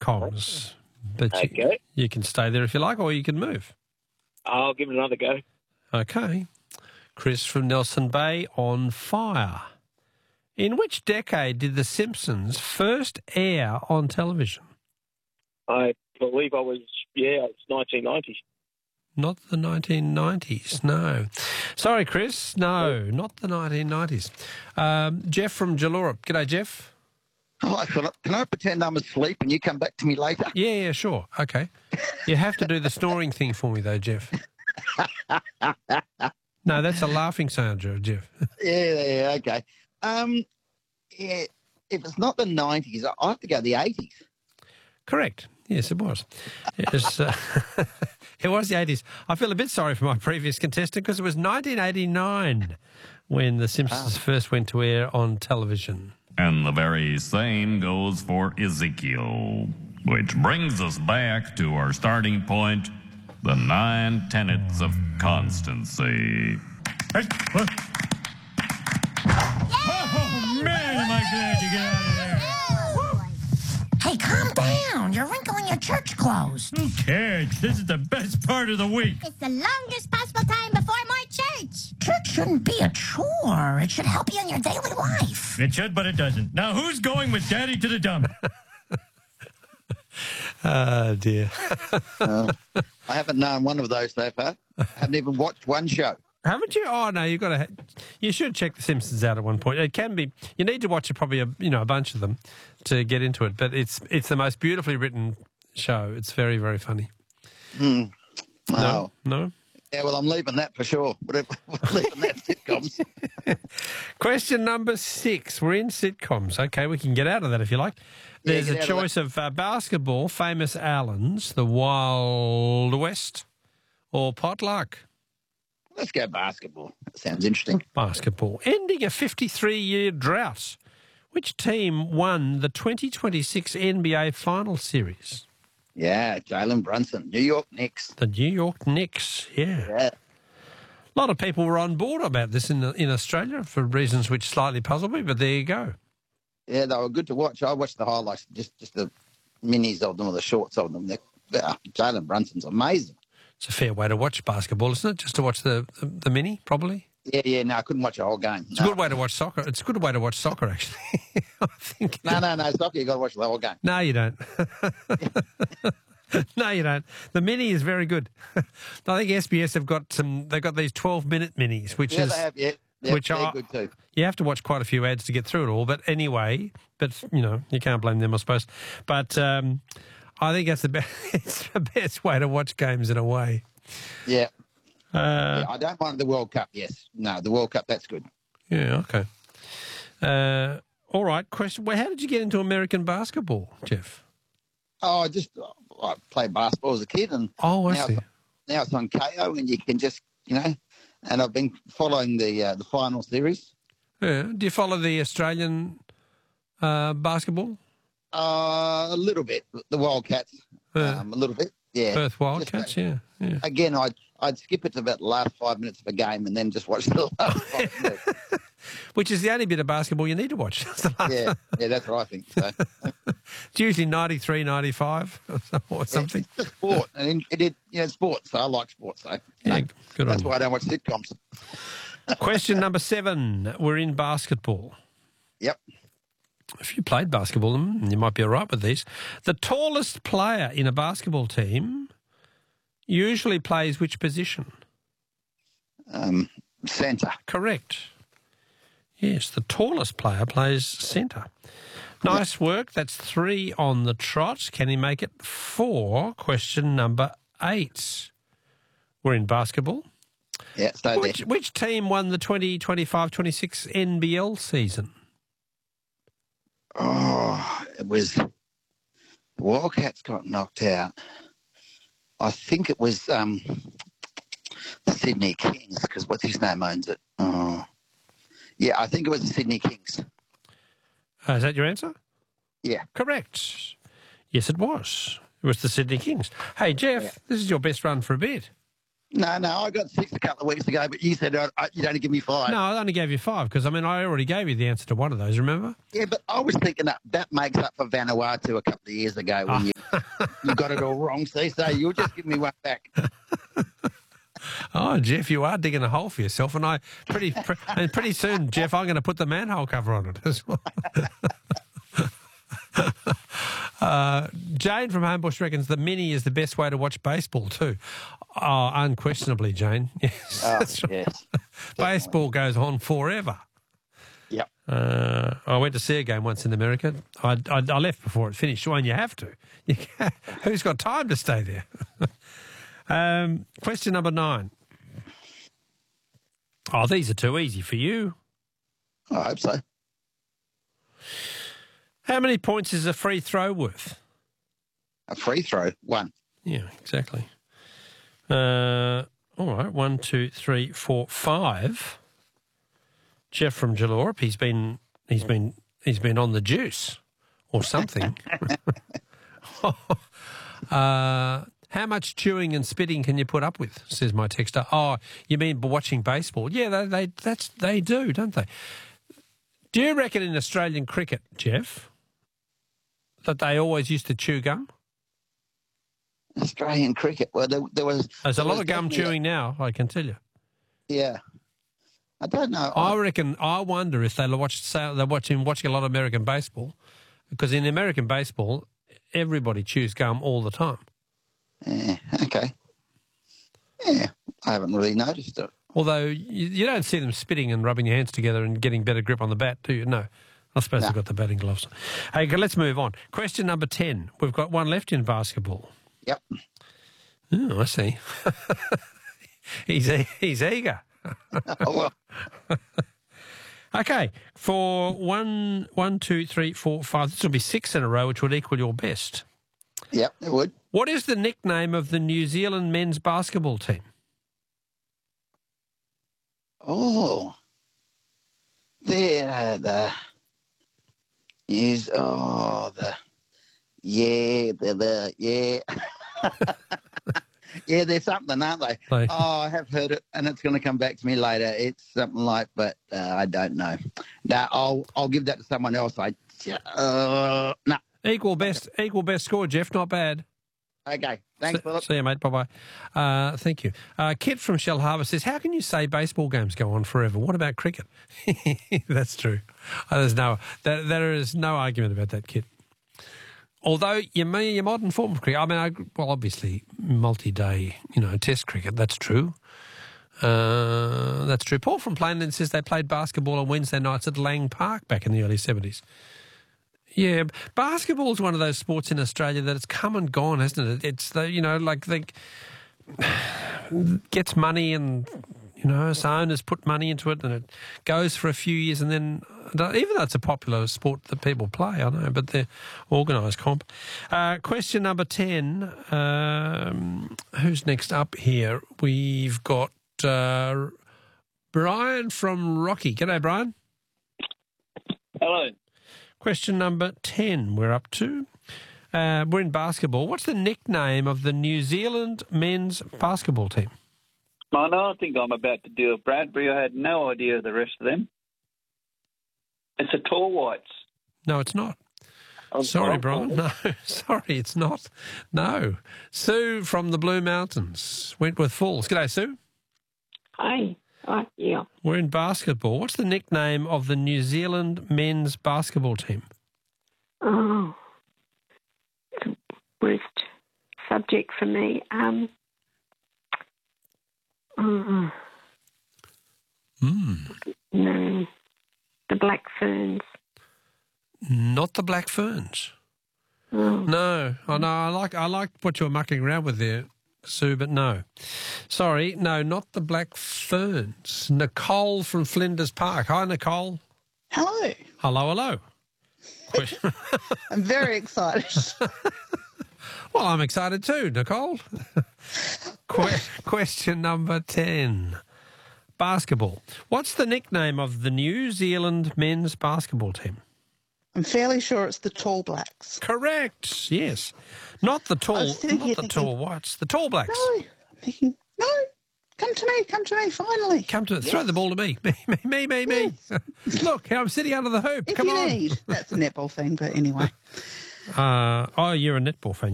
sitcoms. But Okay. you can stay there if you like, or you can move. I'll give it another go. Okay. Chris from Nelson Bay on fire. In which decade did The Simpsons first air on television? I believe it's 1990s. Not the 1990s, no. Sorry, Chris. No, not the 1990s. Jeff from Jallurup. G'day, Jeff. Hi, Philip. Can I pretend I'm asleep and you come back to me later? Yeah, sure. Okay. You have to do the snoring thing for me, though, Jeff. No, that's a laughing sound, Jeff. Yeah, okay. Yeah, if it's not the 90s, I have to go the 80s. Correct. Yes, it was. It was, it was the 80s. I feel a bit sorry for my previous contestant because it was 1989 when The Simpsons first went to air on television. And the very same goes for Ezekiel, which brings us back to our starting point, the 9 tenets of constancy. Oh, man, am I glad you got out of there. Hey, calm down. You're wrinkling your church clothes. Who cares? This is the best part of the week. It's the longest possible time before more church. Church shouldn't be a chore. It should help you in your daily life. It should, but it doesn't. Now, who's going with Daddy to the dump? Oh, dear. I haven't known one of those so far. I haven't even watched one show. Haven't you? Oh, no, you've got to. You should check The Simpsons out at one point. It can be. You need to watch probably a bunch of them to get into it. But it's the most beautifully written show. It's very, very funny. Oh. No. Yeah, well, I'm leaving that for sure. We're leaving that sitcoms. Question number 6. We're in sitcoms. Okay, we can get out of that if you like. There's a choice of basketball, Famous Allens, The Wild West, or Potluck. Let's go basketball. That sounds interesting. Basketball. Ending a 53-year drought. Which team won the 2026 NBA Finals Series? Yeah, Jalen Brunson, New York Knicks. The New York Knicks, yeah. A lot of people were on board about this in Australia for reasons which slightly puzzled me, but there you go. Yeah, they were good to watch. I watched the highlights, just the minis of them or the shorts of them. Jalen Brunson's amazing. It's a fair way to watch basketball, isn't it? Just to watch the mini, probably? Yeah, no, I couldn't watch a whole game. It's a good way to watch soccer. It's a good way to watch soccer, actually. I think. No, soccer, you got to watch the whole game. No, you don't. No, you don't. The mini is very good. I think SBS have got they've got these 12-minute minis, which they have, yeah. Which they're are good too. You have to watch quite a few ads to get through it all. But anyway, you can't blame them, I suppose. But I think that's it's the best way to watch games in a way. Yeah. I don't mind the World Cup, yes. No, the World Cup, that's good. Yeah, okay. All right, question. Well, how did you get into American basketball, Jeff? Oh, I played basketball as a kid. And I see. Now it's on KO and you can just, and I've been following the final series. Yeah. Do you follow the Australian basketball? A little bit. The Wildcats, a little bit, yeah. Perth Wildcats, yeah. Again, I'd skip it to about the last 5 minutes of a game and then just watch the last 5 minutes. Which is the only bit of basketball you need to watch. Yeah, that's what I think. So. It's usually 93, 95 or something. It's just sport. And sport, so I like sport. So good on that's you. why I don't watch sitcoms. Question number 7. We're in basketball. Yep. If you played basketball, you might be all right with these. The tallest player in a basketball team usually plays which position? Centre. Correct. Yes, the tallest player plays centre. Nice work. That's 3 on the trot. Can he make it 4? Question number 8. We're in basketball. Yeah, stay there. Which team won the 2025-26 NBL season? Oh, it was the Wildcats got knocked out. I think it was Sydney Kings, because what's his name owns it. Oh, yeah, I think it was the Sydney Kings. Is that your answer? Yeah. Correct. Yes, it was. It was the Sydney Kings. Hey, Jeff, This is your best run for a bit. No, I got 6 a couple of weeks ago, but you said you'd only give me 5. No, I only gave you 5 because, I already gave you the answer to one of those, remember? Yeah, but I was thinking that makes up for Vanuatu a couple of years ago when you got it all wrong. See, so you'll just give me one back. Oh, Jeff, you are digging a hole for yourself, and pretty soon, Jeff, I'm going to put the manhole cover on it as well. Jane from Homebush reckons the mini is the best way to watch baseball too. Oh, unquestionably, Jane. Yes, that's right. Yes. Baseball goes on forever. Yep. I went to see a game once in America. I left before it finished. Well, and you have to. Who's got time to stay there? Question number 9. Oh, these are too easy for you. I hope so. How many points is a free throw worth? A free throw, 1. Yeah, exactly. All right, 1, 2, 3, 4, 5. Jeff from Jalorp, he's been on the juice or something. How much chewing and spitting can you put up with? Says my texter. Oh, you mean watching baseball? Yeah, they do, don't they? Do you reckon in Australian cricket, Jeff, that they always used to chew gum? Australian cricket. Well, There's a lot of gum chewing now, I can tell you. Yeah. I don't know. I wonder if they're watching a lot of American baseball, because in American baseball, everybody chews gum all the time. Yeah, okay. Yeah, I haven't really noticed it. Although you don't see them spitting and rubbing your hands together and getting better grip on the bat, do you? No. I suppose they've got the batting gloves. Hey, let's move on. Question number 10. We've got one left in basketball. Yep. Oh, I see. He's eager. Oh, well. Okay, for 1, 2, 3, 4, 5, this will be 6 in a row, which would equal your best. Yep, it would. What is the nickname of the New Zealand men's basketball team? Oh. Yeah, yeah, there's something, aren't they? Like, oh, I have heard it, and it's going to come back to me later. It's something like, but I don't know. No, I'll give that to someone else. No. Equal best score, Jeff. Not bad. Okay, thanks, Philip. See you, mate. Bye-bye. Thank you. Kit from Shell Harbour says, how can you say baseball games go on forever? What about cricket? That's true. There is no argument about that, Kit. Although your modern form of cricket, obviously multi-day, test cricket, that's true. That's true. Paul from Plainland says they played basketball on Wednesday nights at Lang Park back in the early 70s. Yeah, basketball is one of those sports in Australia that it's come and gone, hasn't it? It's gets money and, its owners put money into it and it goes for a few years and then, even though it's a popular sport that people play, I know, but they're organised comp. Question number 10, who's next up here? We've got Brian from Rocky. G'day, Brian. Hello. Question number 10 we're up to. We're in basketball. What's the nickname of the New Zealand men's basketball team? I know. I think I'm about to do a Bradbury. I had no idea of the rest of them. It's the Tall Whites. No, it's not. Sorry, Brian. No, sorry, it's not. No. Sue from the Blue Mountains, Wentworth Falls. G'day, Sue. Hi. Yeah. We're in basketball. What's the nickname of the New Zealand men's basketball team? Oh, the worst subject for me. No, the Black Ferns. Not the Black Ferns. Oh. No, I like what you're mucking around with there, Sue, but no. Sorry, no, not the Black Ferns. Nicole from Flinders Park. Hi, Nicole. Hello. Hello. I'm very excited. Well, I'm excited too, Nicole. Question number 10. Basketball. What's the nickname of the New Zealand men's basketball team? I'm fairly sure it's the Tall Blacks. Correct, yes. Not the Tall Whites, the Tall Blacks. No, Come to me, finally. Throw the ball to me. Me. Look, I'm sitting under the hoop. If Come you on. need. That's a netball thing, but anyway. You're a netball fan.